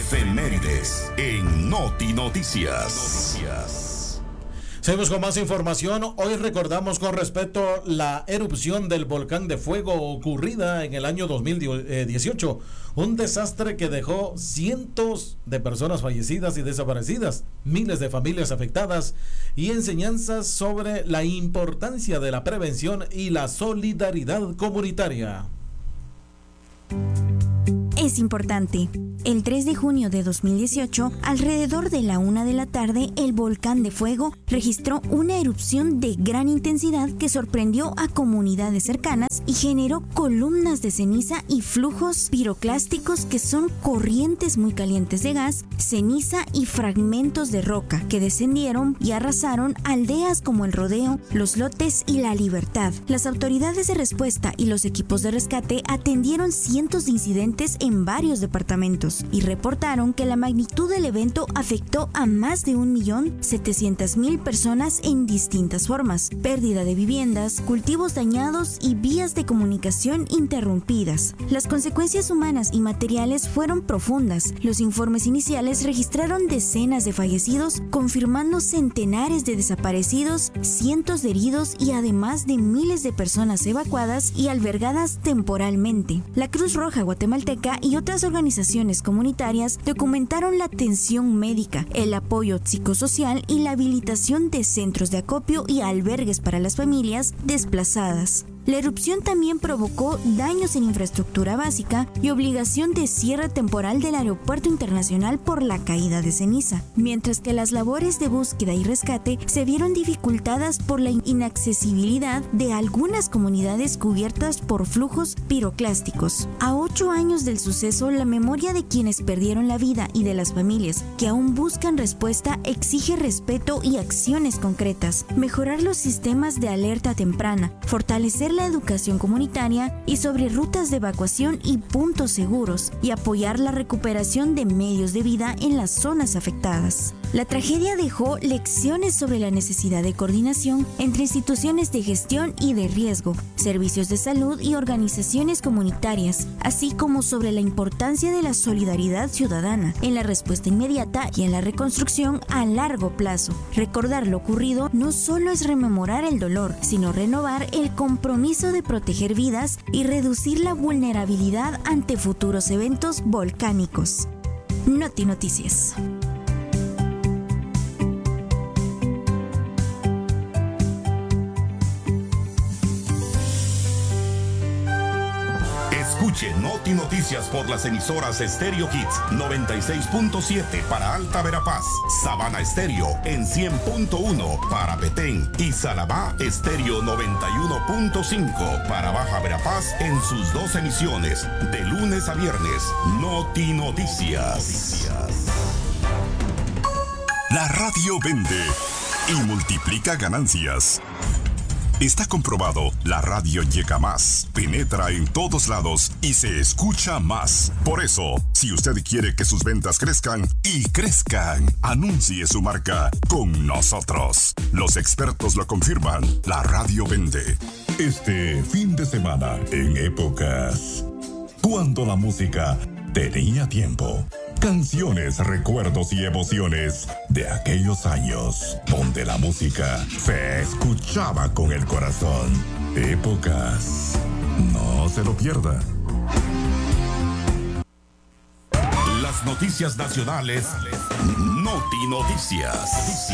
Efemérides en Noti Noticias. Seguimos con más información. Hoy recordamos con respeto la erupción del volcán de fuego ocurrida en el año 2018. Un desastre que dejó cientos de personas fallecidas y desaparecidas, miles de familias afectadas y enseñanzas sobre la importancia de la prevención y la solidaridad comunitaria. Es importante. El 3 de junio de 2018, alrededor de la 1 de la tarde, el volcán de fuego registró una erupción de gran intensidad que sorprendió a comunidades cercanas y generó columnas de ceniza y flujos piroclásticos que son corrientes muy calientes de gas, ceniza y fragmentos de roca que descendieron y arrasaron aldeas como El Rodeo, Los Lotes y La Libertad. Las autoridades de respuesta y los equipos de rescate atendieron cientos de incidentes en varios departamentos y reportaron que la magnitud del evento afectó a más de 1.700.000 personas en distintas formas: pérdida de viviendas, cultivos dañados y vías de comunicación interrumpidas. Las consecuencias humanas y materiales fueron profundas. Los informes iniciales registraron decenas de fallecidos, confirmando centenares de desaparecidos, cientos de heridos y además de miles de personas evacuadas y albergadas temporalmente. La Cruz Roja Guatemalteca y otras organizaciones comunitarias documentaron la atención médica, el apoyo psicosocial y la habilitación de centros de acopio y albergues para las familias desplazadas. La erupción también provocó daños en infraestructura básica y obligación de cierre temporal del aeropuerto internacional por la caída de ceniza, mientras que las labores de búsqueda y rescate se vieron dificultadas por la inaccesibilidad de algunas comunidades cubiertas por flujos piroclásticos. A 8 años del suceso, la memoria de quienes perdieron la vida y de las familias que aún buscan respuesta exige respeto y acciones concretas, mejorar los sistemas de alerta temprana, fortalecer la educación comunitaria y sobre rutas de evacuación y puntos seguros, y apoyar la recuperación de medios de vida en las zonas afectadas. La tragedia dejó lecciones sobre la necesidad de coordinación entre instituciones de gestión y de riesgo, servicios de salud y organizaciones comunitarias, así como sobre la importancia de la solidaridad ciudadana en la respuesta inmediata y en la reconstrucción a largo plazo. Recordar lo ocurrido no solo es rememorar el dolor, sino renovar el compromiso de proteger vidas y reducir la vulnerabilidad ante futuros eventos volcánicos. Noti Noticias. Escuche Noti Noticias por las emisoras Stereo Hits 96.7 para Alta Verapaz, Sabana Estéreo en 100.1 para Petén y Salabá Estéreo 91.5 para Baja Verapaz en sus 2 emisiones de lunes a viernes. Noti Noticias. La radio vende y multiplica ganancias. Está comprobado, la radio llega más, penetra en todos lados y se escucha más. Por eso, si usted quiere que sus ventas crezcan y crezcan, anuncie su marca con nosotros. Los expertos lo confirman, la radio vende. Este fin de semana, en Épocas, cuando la música tenía tiempo. Canciones, recuerdos y emociones de aquellos años donde la música se escuchaba con el corazón. Épocas. No se lo pierda. Las noticias nacionales. Noti Noticias.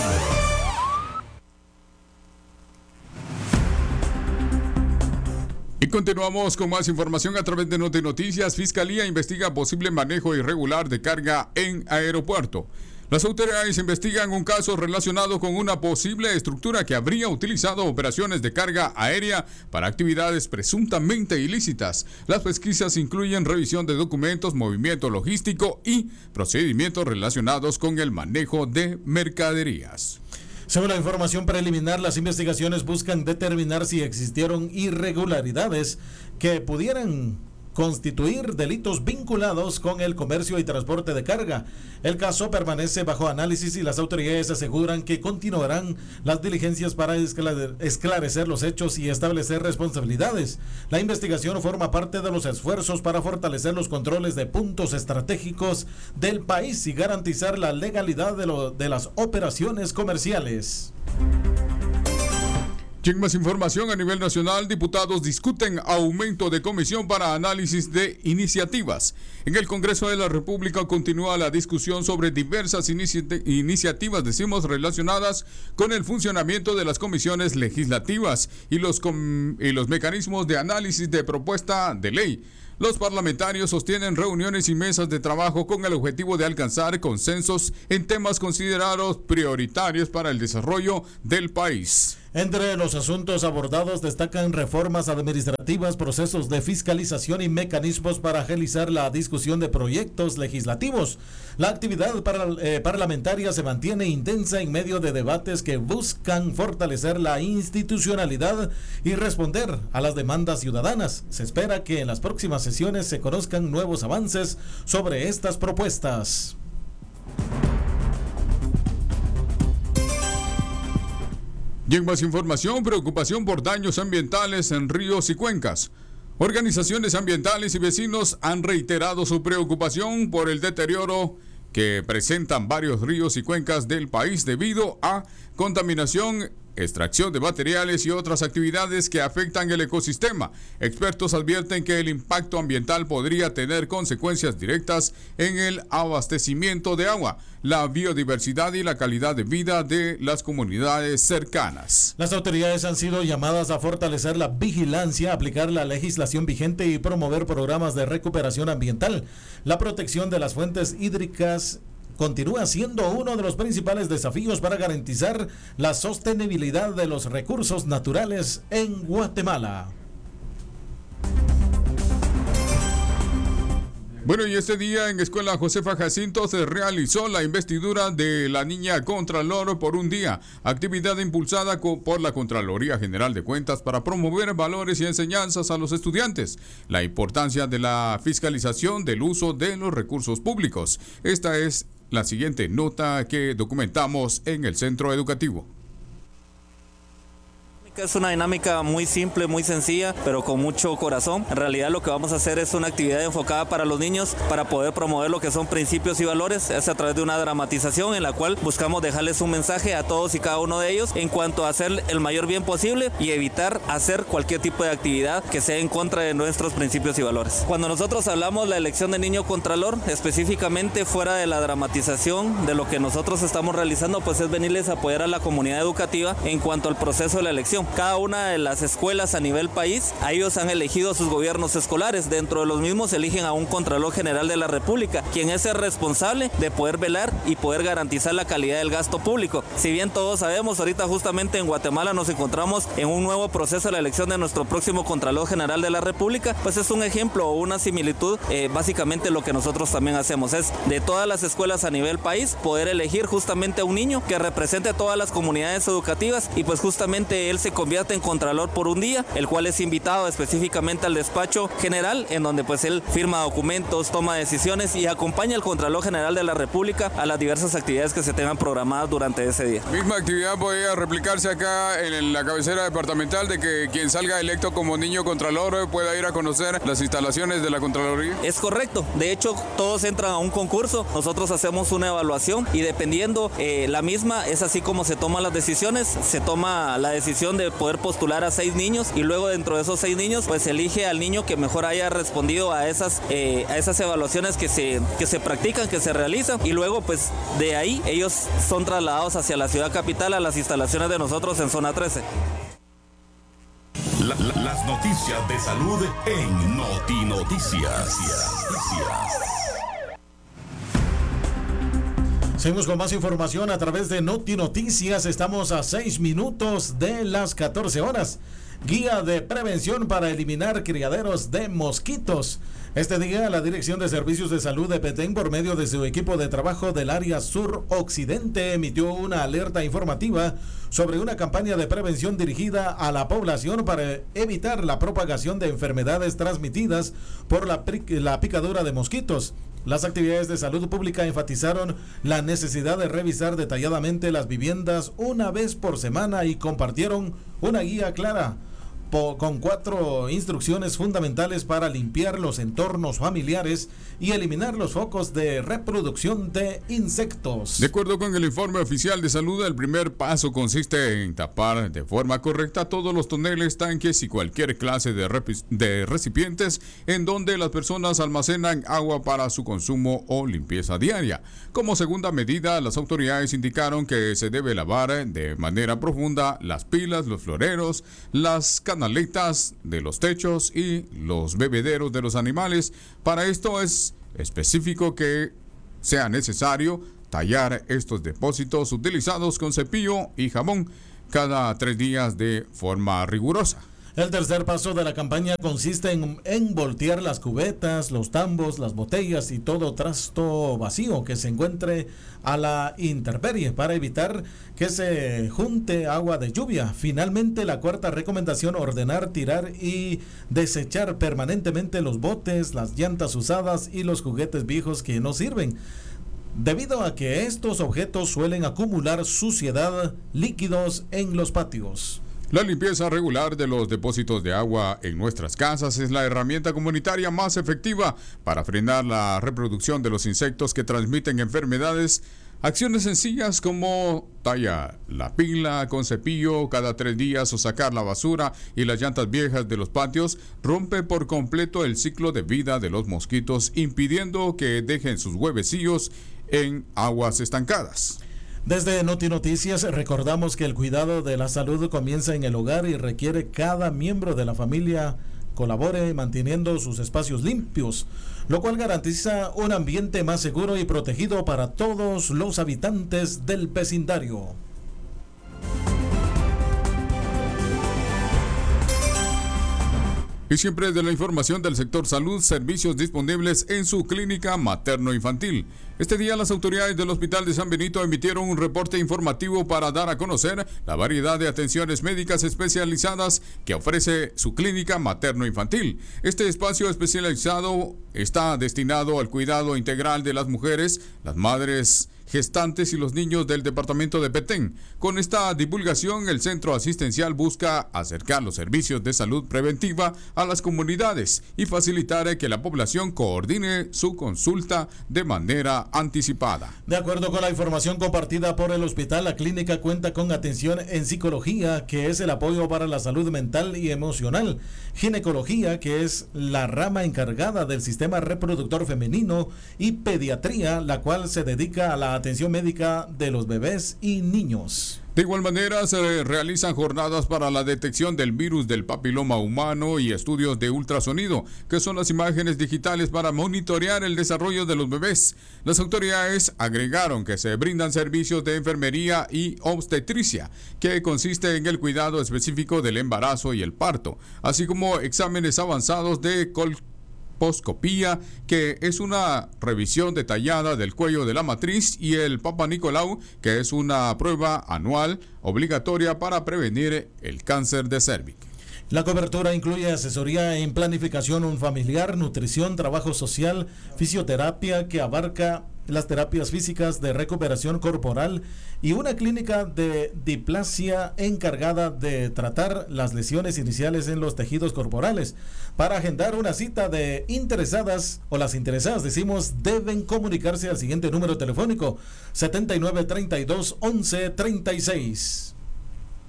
Y continuamos con más información a través de Noti Noticias. Fiscalía investiga posible manejo irregular de carga en aeropuerto. Las autoridades investigan un caso relacionado con una posible estructura que habría utilizado operaciones de carga aérea para actividades presuntamente ilícitas. Las pesquisas incluyen revisión de documentos, movimiento logístico y procedimientos relacionados con el manejo de mercaderías. Según la información preliminar, las investigaciones buscan determinar si existieron irregularidades que pudieran constituir delitos vinculados con el comercio y transporte de carga. El caso permanece bajo análisis y las autoridades aseguran que continuarán las diligencias para esclarecer los hechos y establecer responsabilidades. La investigación forma parte de los esfuerzos para fortalecer los controles de puntos estratégicos del país y garantizar la legalidad de las operaciones comerciales. En más información a nivel nacional, diputados discuten aumento de comisión para análisis de iniciativas. En el Congreso de la República continúa la discusión sobre diversas iniciativas, relacionadas con el funcionamiento de las comisiones legislativas y los mecanismos de análisis de propuesta de ley. Los parlamentarios sostienen reuniones y mesas de trabajo con el objetivo de alcanzar consensos en temas considerados prioritarios para el desarrollo del país. Entre los asuntos abordados destacan reformas administrativas, procesos de fiscalización y mecanismos para agilizar la discusión de proyectos legislativos. La actividad parlamentaria se mantiene intensa en medio de debates que buscan fortalecer la institucionalidad y responder a las demandas ciudadanas. Se espera que en las próximas sesiones se conozcan nuevos avances sobre estas propuestas. Y en más información, preocupación por daños ambientales en ríos y cuencas. Organizaciones ambientales y vecinos han reiterado su preocupación por el deterioro que presentan varios ríos y cuencas del país debido a contaminación, extracción de materiales y otras actividades que afectan el ecosistema. Expertos advierten que el impacto ambiental podría tener consecuencias directas en el abastecimiento de agua, la biodiversidad y la calidad de vida de las comunidades cercanas. Las autoridades han sido llamadas a fortalecer la vigilancia, aplicar la legislación vigente y promover programas de recuperación ambiental. La protección de las fuentes hídricas continúa siendo uno de los principales desafíos para garantizar la sostenibilidad de los recursos naturales en Guatemala. Bueno, y este día en Escuela Josefa Jacinto se realizó la investidura de la niña Contralor por un día, actividad impulsada por la Contraloría General de Cuentas para promover valores y enseñanzas a los estudiantes, la importancia de la fiscalización del uso de los recursos públicos. Esta es la siguiente nota que documentamos en el centro educativo. Es una dinámica muy simple, muy sencilla, pero con mucho corazón. En realidad lo que vamos a hacer es una actividad enfocada para los niños para poder promover lo que son principios y valores. Es a través de una dramatización en la cual buscamos dejarles un mensaje a todos y cada uno de ellos en cuanto a hacer el mayor bien posible y evitar hacer cualquier tipo de actividad que sea en contra de nuestros principios y valores. Cuando nosotros hablamos de la elección de niño contralor, específicamente fuera de la dramatización de lo que nosotros estamos realizando, pues es venirles a apoyar a la comunidad educativa en cuanto al proceso de la elección. Cada una de las escuelas a nivel país, a ellos han elegido sus gobiernos escolares. Dentro de los mismos eligen a un Contralor General de la República, quien es el responsable de poder velar y poder garantizar la calidad del gasto público. Si bien todos sabemos, ahorita justamente en Guatemala nos encontramos en un nuevo proceso de la elección de nuestro próximo Contralor General de la República, pues es un ejemplo o una similitud. Básicamente lo que nosotros también hacemos es de todas las escuelas a nivel país poder elegir justamente a un niño que represente a todas las comunidades educativas y pues justamente él se convierte en Contralor por un día, el cual es invitado específicamente al despacho general, en donde pues él firma documentos, toma decisiones y acompaña al Contralor General de la República a las diversas actividades que se tengan programadas durante ese día. Misma actividad podría replicarse acá en la cabecera departamental, de que quien salga electo como niño Contralor pueda ir a conocer las instalaciones de la Contraloría. Es correcto, de hecho todos entran a un concurso, nosotros hacemos una evaluación y dependiendo la misma es así como se toman las decisiones. Se toma la decisión de poder postular a 6 niños y luego dentro de esos 6 niños pues elige al niño que mejor haya respondido a esas evaluaciones que se practican, que se realizan, y luego pues de ahí ellos son trasladados hacia la ciudad capital, a las instalaciones de nosotros en zona 13. Las noticias de salud en Noti Noticias. Seguimos con más información a través de Noti Noticias. Estamos a 6 minutos de las 14 horas. Guía de prevención para eliminar criaderos de mosquitos. Este día, la Dirección de Servicios de Salud de Petén, por medio de su equipo de trabajo del área sur-occidente, emitió una alerta informativa sobre una campaña de prevención dirigida a la población para evitar la propagación de enfermedades transmitidas por la picadura de mosquitos. Las actividades de salud pública enfatizaron la necesidad de revisar detalladamente las viviendas una vez por semana y compartieron una guía clara con 4 instrucciones fundamentales para limpiar los entornos familiares y eliminar los focos de reproducción de insectos. De acuerdo con el informe oficial de salud, el primer paso consiste en tapar de forma correcta todos los toneles, tanques y cualquier clase de recipientes en donde las personas almacenan agua para su consumo o limpieza diaria. Como segunda medida, las autoridades indicaron que se debe lavar de manera profunda las pilas, los floreros, las canaletas de los techos y los bebederos de los animales. Para esto es específico que sea necesario tallar estos depósitos utilizados con cepillo y jabón cada 3 días de forma rigurosa. El tercer paso de la campaña consiste en voltear las cubetas, los tambos, las botellas y todo trasto vacío que se encuentre a la intemperie para evitar que se junte agua de lluvia. Finalmente, la cuarta recomendación: ordenar, tirar y desechar permanentemente los botes, las llantas usadas y los juguetes viejos que no sirven, debido a que estos objetos suelen acumular suciedad, líquidos en los patios. La limpieza regular de los depósitos de agua en nuestras casas es la herramienta comunitaria más efectiva para frenar la reproducción de los insectos que transmiten enfermedades. Acciones sencillas como tallar la pila con cepillo cada 3 días o sacar la basura y las llantas viejas de los patios rompe por completo el ciclo de vida de los mosquitos, impidiendo que dejen sus huevecillos en aguas estancadas. Desde Noti Noticias recordamos que el cuidado de la salud comienza en el hogar y requiere cada miembro de la familia colabore manteniendo sus espacios limpios, lo cual garantiza un ambiente más seguro y protegido para todos los habitantes del vecindario. Y siempre de la información del sector salud, servicios disponibles en su clínica materno-infantil. Este día las autoridades del Hospital de San Benito emitieron un reporte informativo para dar a conocer la variedad de atenciones médicas especializadas que ofrece su clínica materno-infantil. Este espacio especializado está destinado al cuidado integral de las mujeres, las madres gestantes y los niños del departamento de Petén. Con esta divulgación, el centro asistencial busca acercar los servicios de salud preventiva a las comunidades y facilitar que la población coordine su consulta de manera anticipada. De acuerdo con la información compartida por el hospital, la clínica cuenta con atención en psicología, que es el apoyo para la salud mental y emocional, ginecología, que es la rama encargada del sistema reproductor femenino, y pediatría, la cual se dedica a la atención médica de los bebés y niños. De igual manera, se realizan jornadas para la detección del virus del papiloma humano y estudios de ultrasonido, que son las imágenes digitales para monitorear el desarrollo de los bebés. Las autoridades agregaron que se brindan servicios de enfermería y obstetricia, que consiste en el cuidado específico del embarazo y el parto, así como exámenes avanzados de colposcopía, que es una revisión detallada del cuello de la matriz, y el Papa Nicolau, que es una prueba anual obligatoria para prevenir el cáncer de cérvix. La cobertura incluye asesoría en planificación familiar, nutrición, trabajo social, fisioterapia, que abarca las terapias físicas de recuperación corporal, y una clínica de displasia encargada de tratar las lesiones iniciales en los tejidos corporales. Para agendar una cita de interesadas, o las interesadas deben comunicarse al siguiente número telefónico: 7932 1136.